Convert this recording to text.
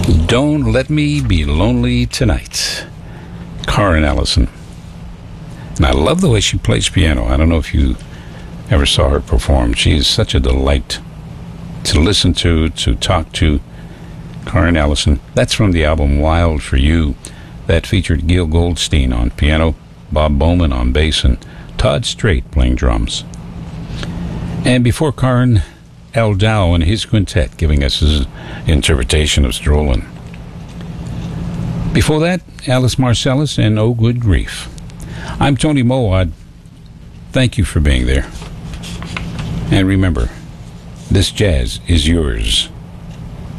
Don't Let Me Be Lonely Tonight. Karen Ellison. And I love the way she plays piano. I don't know if you ever saw her perform. She is such a delight to listen to talk to. Karen Ellison. That's from the album Wild for You. That featured Gil Goldstein on piano, Bob Bowman on bass, and Todd Strait playing drums. And before Karen, Al Dow and his quintet giving us his interpretation of Strollin'. Before that, Alice Marcellus and Oh Good Grief. I'm Tony Mowat. Thank you for being there. And remember, this jazz is yours.